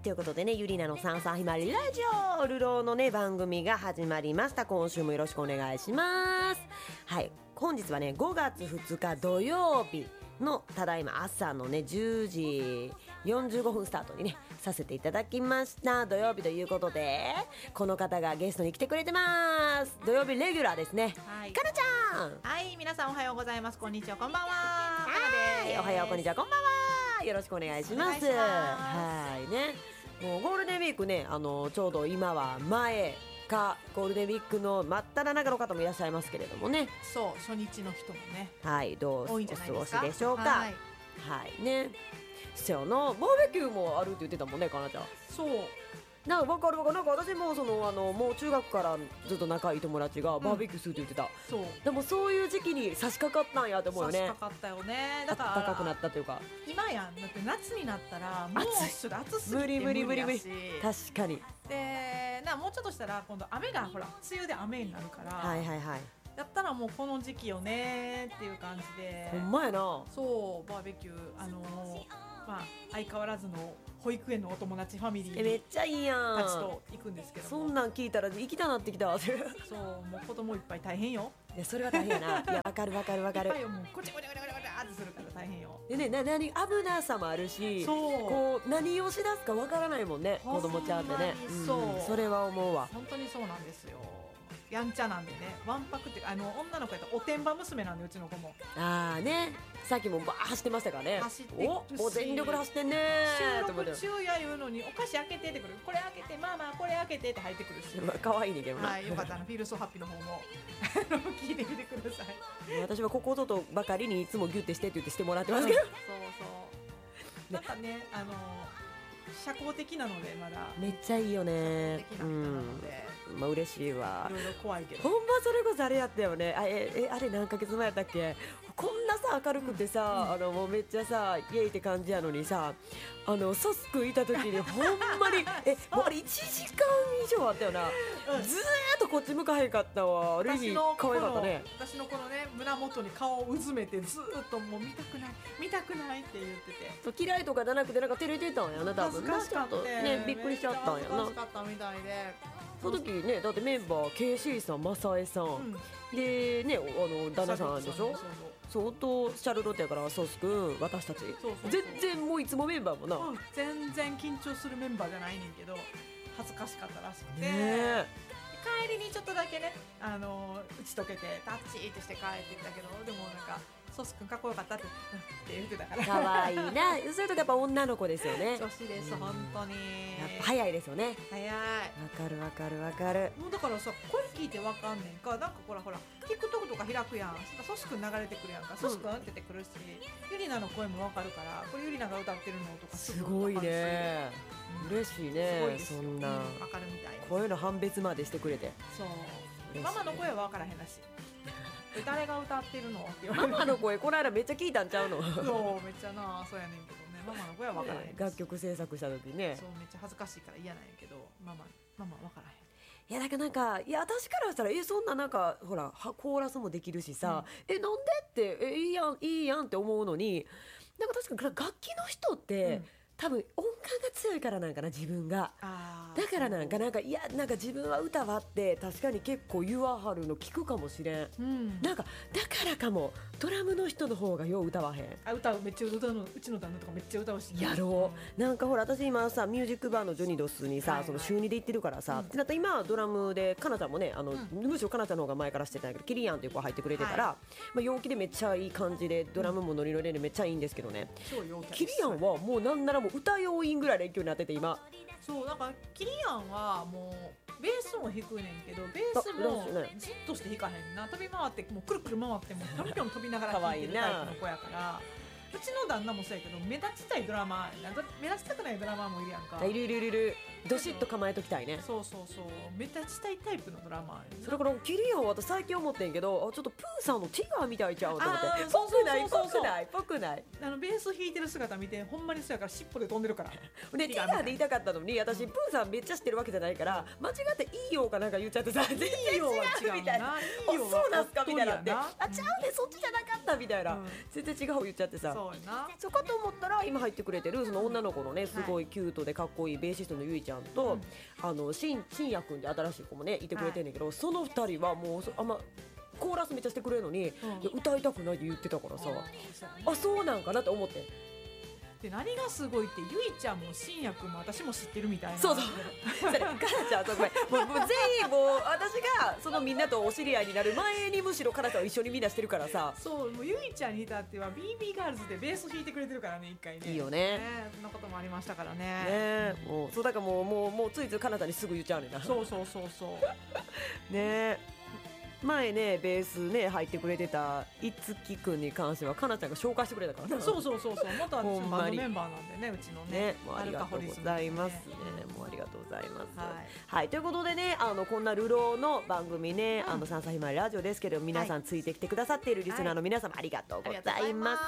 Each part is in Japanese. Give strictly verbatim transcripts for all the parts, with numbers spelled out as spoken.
ということでね、ゆりなのさんさんひまわりラジオルローのね番組が始まりました。今週もよろしくお願いします。はい、本日はねごがつふつか土曜日のただいま朝のねじゅうじよんじゅうごふんスタートにねさせていただきました。土曜日ということでこの方がゲストに来てくれてます。土曜日レギュラーですね、はい、かなちゃん。 はい、皆さんおはようございます。こんにちは、こんばんは。 はい、おはよう、こんにちは、こんばんは。よろしくお願いします。はいね、もうゴールデンウィークね、あのちょうど今は前かゴールデンウィークの真っ只中の方もいらっしゃいますけれどもね。 そう、初日の人もね、 はい、どうお過ごしでしょうか。 はい、 はいね、そうやな、バーベキューもあるって言ってたもんね、かなちゃん。 そうなんか分かる分かる。なんか私もそのあのもう中学からずっと仲いい友達がバーベキューするって言ってた、うん、そうでもそういう時期に差し掛かったんやと思うよね。 差し掛かったよね。だから暖かくなったというか、 今やんだって夏になったらもうすぐ暑すぎて無理無理無理無理。確かに。 でなもうちょっとしたら今度雨がほら梅雨で雨になるから、 はいはいはい、 やったらもうこの時期よねっていう感じで。 ほんまやな。 そうバーベキュー、あのー、まあ相変わらずの保育園のお友達ファミリーめっちゃいいやんたちと行くんですけども、 そんなん聞いたら行きたなってきた。そうもう子供いっぱい大変よ。 いやそれは大変やな。いやわかるわかるわかる。 いっぱいよ、もうこちこちこちこちこちってするから大変よ。 でね、な何危なさもあるし、そうこう何をしだすかわからないもんね、子供ちゃんってね。そう、うん、それは思うわ。 本当にそうなんですよ。やんちゃなんでね、わんぱくっていうか、あの女の子やったらおてんば娘なんで、うちの子も。 ああね、さっきもバー走ってましたからね。 走ってるし、 おお全力で走ってんねー。 収録中や言うのにお菓子開けてってくる、これ開けてママこれ開けてって入ってくるし、 まあ可愛いねんけどな。 はい、よかったらフィールソハッピーの方も聞いてみてください。 私はここととばかりにいつもギュッてしてって言ってしてもらってますけど、うん、そうそうなんかね、あの社交的なのでまだめっちゃいいよね。 社交的な人なので、 うん、まあ嬉しいわ。 いろいろ怖いけど、 ほんまそれこそあれやったよね。あええあれ何ヶ月前やったっけ。こんなさ明るくてさ、うん、あのもうめっちゃさイエイって感じやのにさ、あのソスクいた時にほんまにえもうあれいちじかん以上あったよな、うん、ずーっとこっち向かへんかったわ。ある意味可愛かったね。 私のこのね胸元に顔をうずめてずーっともう見たくない見たくないって言ってて、 そう嫌いとかじゃなくてなんか照れてたんやな多分な。ちょっとねびっくりしちゃったんやな。 恥ずかしかったみたいで、 その時ねだってメンバー ケーシー さん、マサエさん、うん、でねあの旦那さんでしょ。相当シャルロッテやからソースくん私たちそうそうそう全然もういつもメンバーもな、うん、 全然緊張するメンバーじゃないねんけど恥ずかしかったらしくて、 ね、 帰りにちょっとだけねあの打ち解けてタッチってして帰ってきたけど、でもなんかソースくんかっこよかったってって言ってたからかわいいな。そういうとやっぱ女の子ですよね。 女子です、うん、本当にやっぱ早いですよね。 早い。わかるわかるわかる。 もうだからさ声聞いてわかんねんか。なんかほらほら TikTok とか開くやん、ソースくん流れてくるやんか、ソースくんって出てくるし、ゆりなの声もわかるから、これゆりなが歌ってるのとかすごいね、うん、嬉しいね。そんなわかるみたい。 声の判別までしてくれて。 そうママの声はわからへんらしい。誰が歌ってるのって言われる。ママの声この間めっちゃ聞いたんちゃうの。 そうめっちゃな、そうやねんけどね、ママの声は分からへん、ね、 楽曲制作した時ね。 そうめっちゃ恥ずかしいから嫌なんやけど、ママママ分からへん。 いやだからなんかいや私からしたらえそんななんかほらコーラスもできるしさ、うん、えなんでってえいいやんいいやんって思うのに、なんか確かに楽器の人って、うん、多分音感が強いからなんかな自分が。だからなんかなんかいやなんか自分は歌はって確かに結構言わはるの聞くかもしれん、うん、なんかだからかもドラムの人の方がよう歌わへん。 あ歌うめっちゃ歌うの、うちの旦那とかめっちゃ歌うし、ね、 やろう、うん、なんかほら私今さミュージックバーのジョニードスにさ、はいはい、その週にで行ってるからさ、うん、ってなったら今ドラムでかなちゃんもねあの、うん、むしろかなちゃんの方が前からしてたんだけどキリアンっていう子入ってくれてから、はい、まあ、陽気でめっちゃいい感じでドラムもノリノリでめっちゃいいんですけどね、うん、キリアンはもうなんならもう歌要員ぐらいの勢いになってて今。 そうなんかキリアンはもうベースも弾くねんけどベースもじっとして弾かへんな、飛び回ってもうくるくる回ってもぴょんぴょん飛びながら弾いてるタイプの子やからうちの旦那もそうやけど目立ちたいドラマーなんか目立ちたくないドラマーもいるやんか。 いるいるいるいる、どしっと構えときたいね。 そうそうそう目立ちたいタイプのドラマー。 それからキリアンは私最近思ってんけど、あちょっとプーさんのティガーみたいちゃうと思って、ぽくないぽくないぽくない、 あのベース弾いてる姿見てほんまにそうやから尻尾で飛んでるからね。ティガーで言いたかったのに私、うん、プーさんめっちゃ知ってるわけじゃないから間違っていいよかなんか言っちゃってさ、全然違うみたいな、そうなんすかみたいなって、あちゃうねそっちじゃなかったみたいな、うん、全然違う言っちゃってさ、 そうやな。 そうかと思ったら今入ってくれてるその女の子のねすごいキュートでかっこいいベーシストのゆいちゃんと、 うん、 あのしんしんやくんで新しい子もねいてくれてんねんけど、はい、そのふたりはもうあんまコーラスめっちゃしてくれるのに、うん、歌いたくないって言ってたからさ、あ、そうなんかなって思って。 で何がすごいってゆいちゃんもしんやくんも私も知ってるみたいな。 そうそうそれかなちゃんとごめんもうもう全員もう私がそのみんなとお知り合いになる前にむしろかなちゃんを一緒にみんなしてるからさ。 そうもうゆいちゃんに至っては ビービー ガールズでベース弾いてくれてるからね一回ね。 いいよね。 ねそんなこともありましたからね。 ねもうそうだからもうもうもうついついかなちゃんにすぐ言っちゃうねんな。 そうそうそうそうね前ねベースね入ってくれてたいつきくんに関してはかなちゃんが紹介してくれたからな。 そうそうそうそう元私のバンドメンバーなんでねうちのね。 ねもうありがとうございますね。もうありがとうございます。はい、はい、ということでねあのこんなルローの番組ね、うん、あのサンサヒマリラジオですけど皆さんついてきてくださっているリスナーの皆様、はい、ありがとうございます。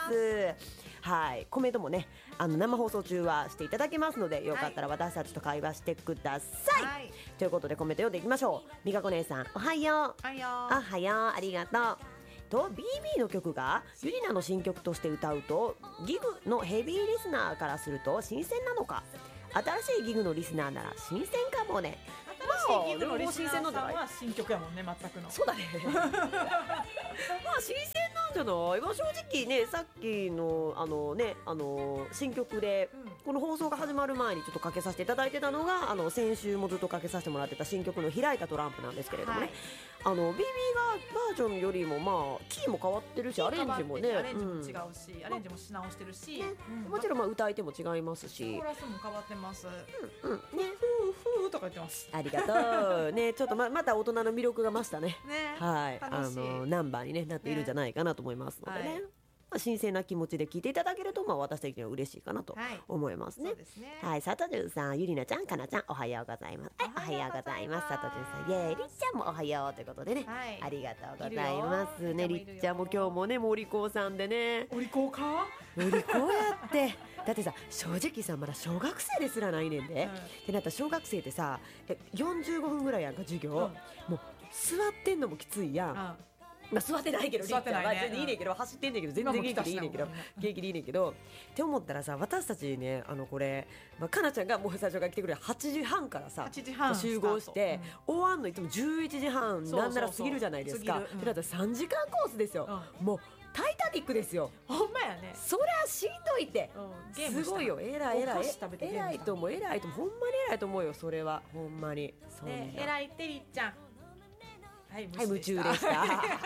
はい、コメントもねあの生放送中はしていただけますのでよかったら私たちと会話してください、はい、ということでコメント読んでいきましょう。みかこ姉さんおはよう。 おはよう。 おはようありがとう。と ビービー の曲がゆりなの新曲として歌うとギグのヘビーリスナーからすると新鮮なのか。新しいギグのリスナーなら新鮮かもね。 新しいギグのリスナーさんは新曲やもんね全くの。 そうだねまあ新鮮なんじゃない。まあ、正直ねさっきのあのねあの新曲で、うん、この放送が始まる前にちょっとかけさせていただいてたのがあの先週もずっとかけさせてもらってた新曲の開いたトランプなんですけれどもね、はい、あの ビービー がバージョンよりもまあキーも変わってるしアレンジもねアレンジも違うし、うん、アレンジもし直してるし、ねうん、もちろんまあ歌い手も違いますしコーラスも変わってます。 うんうんねふーふーとか言ってます。 ありがとうねちょっと ま, また大人の魅力が増したね。 ねはいあのナンバーに、ね、なっているんじゃないかなと思いますのでね、はいまあ、新鮮な気持ちで聞いていただけると、まあ、私的には嬉しいかなと思いますね。はい、そうですね。はい、佐藤潤さん、ゆりなちゃん、かなちゃん、おはようございます。おはようございます。佐藤潤さん、イエーイ、りっちゃんもおはようということでね、はい、ありがとうございますね。りっちゃんも今日もね、もうお利口さんでね。 お利口か？ お利口やって。だってさ、正直さ、まだ小学生ですらないねんで。うん、ってなったら小学生ってさ、えよんじゅうごふんぐらいやんか授業、うん、もう座ってんのもきついやん。うんまあ、座ってないけど、 座ってないね、 全然いいねんけど、走ってんねんけど、全然元気でいいねんけど、元気でいいねんけど、って思ったらさ、私たちね、あのこれ、まあ、かなちゃんがもう最初から来てくれるはちじはんからさ、集合して、うん、終わんのいつもじゅういちじはん、なんなら過ぎるじゃないですか。ってなったらさんじかんコースですよ。うん、もうタイタニックですよ。 ほんまやね。 そりゃしんどいって。うん、すごいよ。えらいえらい。えらいと思う。えらいとほんまにえらいと思うよ。それはほんまに。 ね、えらいてりっちゃん。はい、 はい、夢中でした。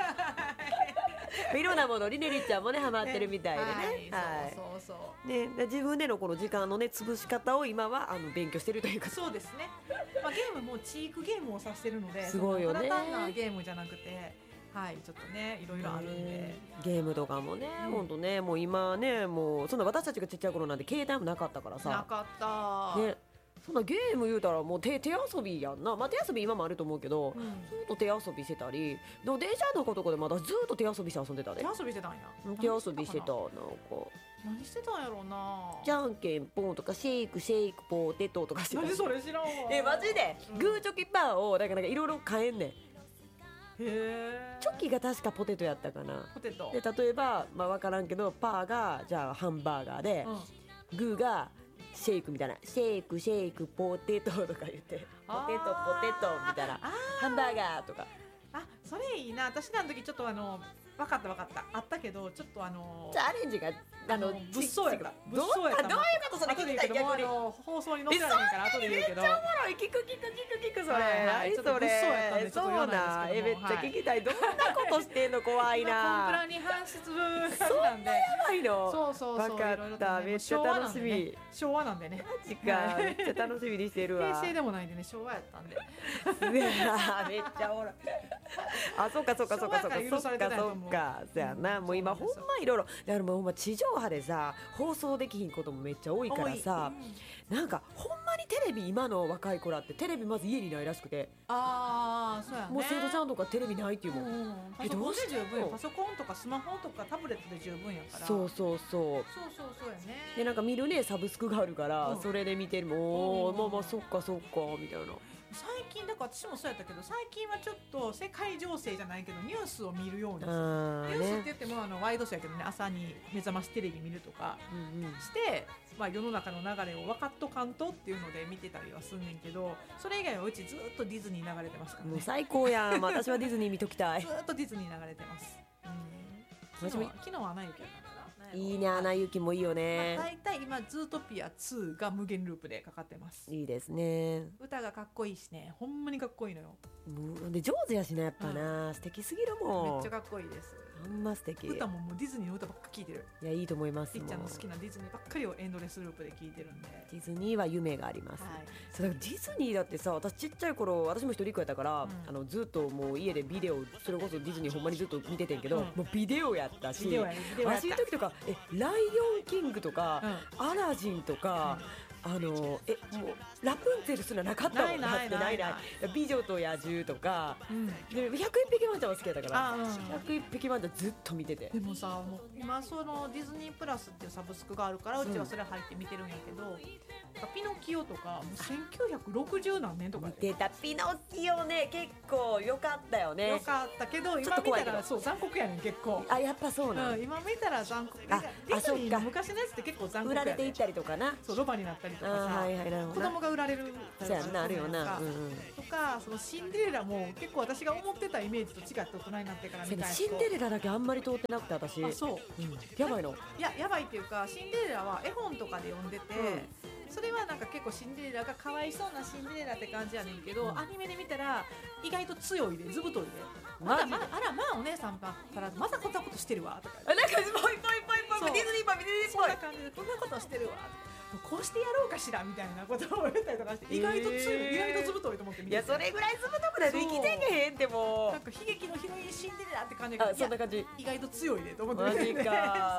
いろんなものにねりっちゃんもねハマってるみたいでね。 はい、そうそうそう。 ね、自分でのこの時間のね潰し方を今はあの勉強してるというか。 そうですね。まあゲームもチークゲームをさせてるので、 すごいよね。 ただ単なゲームじゃなくて。はい、ちょっとねいろいろあるんでゲームとかもね、うん、ほんとねもう今ねもうそんな私たちがちっちゃい頃なんて携帯もなかったからさなかったねそんなゲーム言うたらもう 手, 手遊びやんな、まあ、手遊び今もあると思うけど、うん、ずっと手遊びしてたりでも電車のことでまだずっと手遊びして遊んでたね。 手遊びしてたんや。 手遊びしてたなんか何してたんやろうな。 じゃんけんポンとかシェイクシェイクポテトとかしてた。 何それ知らんわ。 えマジで、うん、グーチョキパーをなんかいろいろ変えんねん。 へチョキが確かポテトやったかな。 ポテトで例えば、まあ、分からんけどパーがじゃあハンバーガーで、うん、グーがシェイクみたいなシェイクシェイクポテトとか言ってポテトポテトみたいなハンバーガーとか。 あそれいいな。私らの時ちょっとあの分かった分かったあったけどちょっとあのじゃあアレンジがあの物騒やった物騒やった。どういうことそれ聞きたい逆に。 放送に載せられへんから後で言うけど。 めっちゃおもろい聞く聞く聞く聞くそれ。 はい、ちょっと物騒やったんでちょっと言わないですけども。 えめっちゃ聞きたい。どんなことしてんの怖いな。 コンプラに反出そんなやばいの。 そうそうそう。 分かった。めっちゃ楽しみ。 昭和なんでね。 マジか。めっちゃ楽しみにしてるわ。 平成でもないんでね昭和やったんで。 めっちゃおもろい。あそっかそっかそっかそっかそっかそっか。そやなもう今ほんまいろいろだからもうほんま地上波でさ放送できひんこともめっちゃ多いからさ、うん、なんかほんまにテレビ今の若い子らってテレビまず家にないらしくてああそうやねもう生徒ちゃんとかテレビないっていうもん、うん、 パソコンで十分パソコンとかスマホとかタブレットで十分やからそうそうそうそうそうそうやねでなんか見るねサブスクがあるから、うん、それで見てるもん、うん、まあまあそっかそっかみたいな最近だから私もそうやったけど、最近はちょっと世界情勢じゃないけどニュースを見るようにする。ニあーュースってね言ってもあのワイドショーやけどね、朝に目覚ましテレビ見るとかうんうんして、まあ、世の中の流れを分かっとかんとっていうので見てたりはすんねんけど、それ以外はうちずっとディズニー流れてますからね。 もう最高やん私はディズニー見ときたいずっとディズニー流れてます、うん、昨日は昨日はアナ雪やったかな。 いいねアナ雪もいいよね、 まあ、大体今ズートピアツーが無限ループでかかってます。 いいですね。 歌がかっこいいしね、ほんまにかっこいいのよ。 もうで上手やしねやっぱな、うん、素敵すぎるもん。 めっちゃかっこいいです。 ほんま素敵。 歌ももうディズニーの歌ばっか聴いてる。 いやいいと思います。 りっちゃんの好きなディズニーばっかりをエンドレスループで聴いてるんで、 ディズニーは夢があります、はい、そうだからディズニーだってさ、私ちっちゃい頃私も一人っ子やったから、うん、あのずっともう家でビデオ、それこそディズニーほんまにずっと見ててんけど、うん、もうビデオやったし、私の時とかえライオンキングとか、うん、アラジンとか、うん、あのえもうラプンツェルすらなかったもん。 ないないないないない。 美女と野獣とか、うん、でひゃくいっぴきワンちゃんは好きやったから、うん、ひゃくいっぴきワンちゃんずっと見てて。 でもさ、もう今そのディズニープラスっていうサブスクがあるからうちはそれ入って見てるんやけど、うん、ピノキオとかもうせんきゅうひゃくろくじゅう何年とか見てた。ピノキオね結構良かったよね。 良かったけど今見たらそう残酷やねん結構。 あやっぱそうな、 うん、今見たら残酷。あディズニーの昔のやつって結構残酷やね。 売られていったりとかな。 そうロバになったりとかさ、はいはい、なるほど、子供が売られるそうやんな、あるよな、うんうん、 とかそのシンデレラも結構私が思ってたイメージと違って大人になってから見たい。 シンデレラだけあんまり通ってなくて私。 あそう、 うん、やばいの。 いややばいっていうか、シンデレラは絵本とかで読んでて、うん、それはなんか結構シンデレラがかわいそうなシンデレラって感じやねんけど、うん、アニメで見たら意外と強いでずぶといで、まだまだあらまあお姉さんばったらまだこんなことしてるわとか、 なんかぽいぽいぽいぽいディズニーぽいディズニーぽいそんな感じでこんなことしてるわこうしてやろうかしらみたいなことを言ったりとかして、意外と強い、えー、意外とずぶといと思って見てて、 いやそれぐらいずぶとくないと生きてけへんってもうなんか悲劇のヒロインシンデレラって感じが、 そんな感じ、 意外と強いでと思って見てて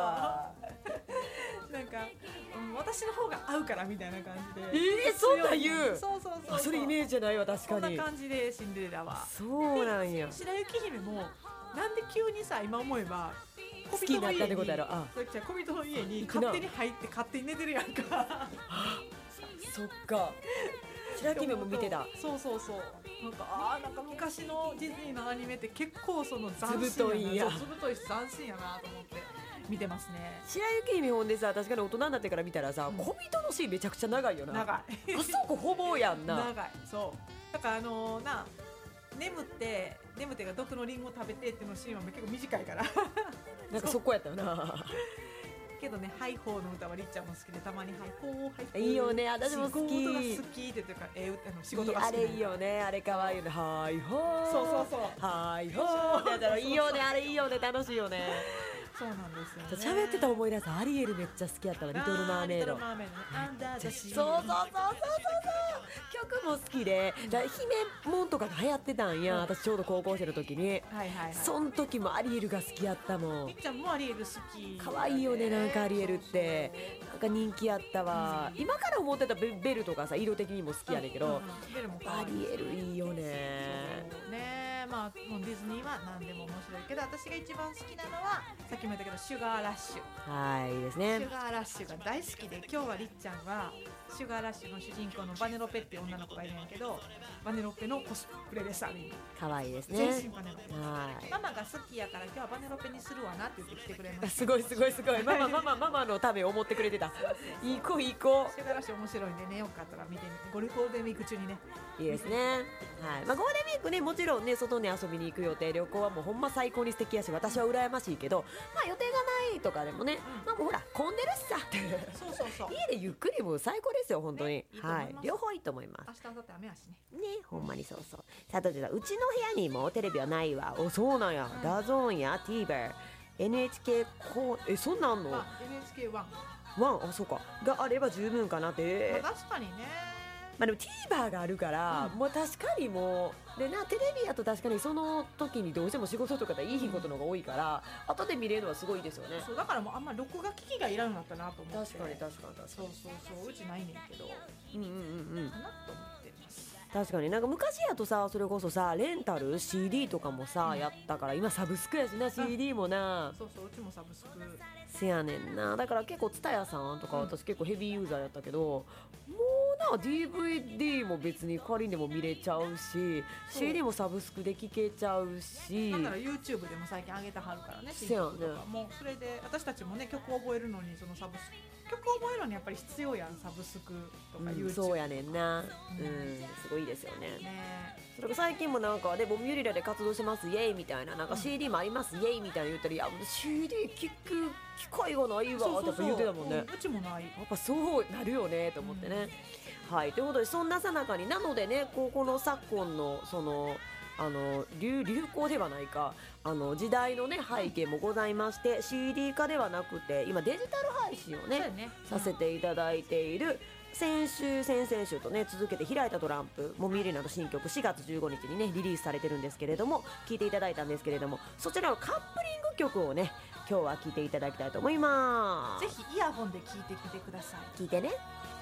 なんか、うん、私の方が合うからみたいな感じで、 えー、そんなん言う。 そうそうそうそう、 それイメージじゃないわ確かに。 そんな感じでシンデレラは。 そうなんや。 白雪姫もなんで急にさ今思えば好きになったってことやろ。あ小人の家に勝手に入って勝手に寝てるやんかそっか白雪姫も見てた。 そうそうそう、なんかあなんか昔のディズニーのアニメって結構その斬新やな、 ずぶといやずぶといし斬新やなと思って見てますね。 白雪姫ほんでさ、確かに大人になってから見たらさ、うん、小人のシーンめちゃくちゃ長いよな。 長いあそこほぼやんな。 長い。そうだからあのー、な眠って眠ってが毒のリンゴを食べてっていうのシーンは結構短いからなんかそこやったよなけどね、ハイホーの歌はりっちゃんも好きで、たまにハイホーハイホーいいよね、私も好き。 仕事が好きって言ってるから、えー、あの仕事が好き。 あれいいよね、あれ可愛いよね。ハイホーそうそうそうハイホーってやったらいいよね、あれいいよね、楽しいよね。 そうなんですよね。 喋ってた思い出す。アリエルめっちゃ好きやったわ。リトルマーメイド。そうそうそうそうそうそう曲も好きで、だ姫もんとかが流行ってたんや、私ちょうど高校生の時に。はいはいはい。その時もアリエルが好きやったもん。 りっちゃんもアリエル好き。 可愛いよね、なんかアリエルってなんか人気やったわ。今から思ってたベベルとかさ、色的にも好きやねんけど、アリエルいいよね。 ね。まあ、もうディズニーは何でも面白いけど、私が一番好きなのはさっきも言ったけどシュガーラッシュ。 はいですね。 シュガーラッシュが大好きで、今日はりっちゃんはシュガーラッシュの主人公のバネロペっていう女の子がいるんやけど、バネロペのコスプレでさ、 可愛いですね。 全身バネロペ。ママが好きやから今日はバネロペにするわなって言ってきてくれました。 すごいすごいすごい。ママママママのためを思ってくれてた。いい子いい子。 シュガーラッシュ面白いんでね、よかったら見てみて。ゴルフゴールデンウィーク中にね。 いいですね。はい。まあゴールデンウィークね、もちろんね外に遊びに行く予定、旅行はもうほんま最高に素敵やし、私は羨ましいけど、まあ予定がないとかでもね、まあもうほら混んでるしさ。 そうそうそう。 家でゆっくりも最高ですよ本当に。はい。両方いいと思います。 明日だって雨やしね。 ね、ほんまにそうそう。さあとうちの部屋にもテレビはないわ。おそうなんや。ダゾーンや TVer、エヌエイチケー こうえそんなんあんの？ エヌエイチケーワン。 ワンあそうかがあれば十分かなって。 まあ、確かにね。 まあでも TVer があるから、うん、もう確かにもうでなテレビやと確かにその時にどうしても仕事とかでいいことの方が多いから、うん、後で見れるのはすごいですよね。 そうだからもうあんま録画機器がいらんようになったなと思って。 確かに確かに確かに。 そうそうそう、うちないねんけど。 うんうんうんうん。 かなと思ってます。 確かになんか昔やとさ、それこそさレンタル シーディー とかもさ、うん、やったから、今サブスクやしな シーディー もな。 そうそう、うちもサブスクせやねんな。だから結構TSUTAYAさんとか私結構ヘビーユーザーやったけど、もうな ディーブイディー も別に仮にも見れちゃうし シーディー もサブスクで聴けちゃうし、 なんなら YouTube でも最近上げてはるからね、新曲とかもうそれで私たちもね曲を覚えるのにそのサブスク曲を覚えるのにやっぱり必要やん、サブスクとか YouTube、 うん、そうやねんな、うん、 うんすごいいいですよね。 ねそれが最近もなんかでボミュリラで活動してますイエイみたいな、なんか シーディー もありますイエイみたいな言ったら、いや シーディー 聞く機会がないわってやっぱ言ってたもんね。 うちもない。 やっぱそうなるよねと思ってね、うん、はい、ということでそんなさなかになのでね、ここの昨今のそのあの 流, 流行ではないか、あの時代のね背景もございまして、 シーディー 化ではなくて今デジタル配信を ね, ねさせていただいている、先週先々週とね続けて開いたトランプもみりなの新曲しがつじゅうごにちにねリリースされてるんですけれども、聴いていただいたんですけれども、そちらのカップリング曲をね今日は聴いていただきたいと思います。 ぜひイヤホンで聴いてみてください。 聴いてね。